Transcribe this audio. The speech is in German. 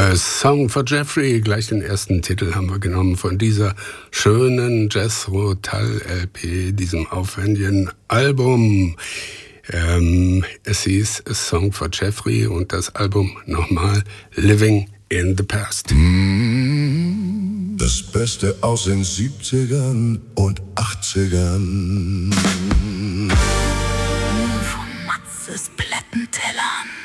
Song for Jeffrey, gleich den ersten Titel haben wir genommen von dieser schönen Jethro Tull LP, diesem aufwendigen Album. Es hieß A Song for Jeffrey und das Album nochmal Living in the Past. Das Beste aus den 70ern und 80ern. Von Matzes Plattentellern.